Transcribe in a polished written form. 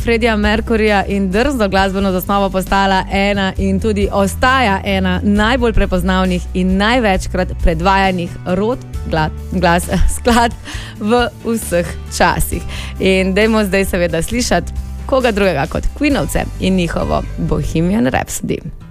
Freddija Mercuryja in drzno glasbeno zasnovo postala ena in tudi ostaja ena najbolj prepoznavnih in največkrat predvajanih skladb v vseh časih. In dajmo zdaj seveda slišati koga drugega kot Queenovce in njihovo Bohemian Rhapsody.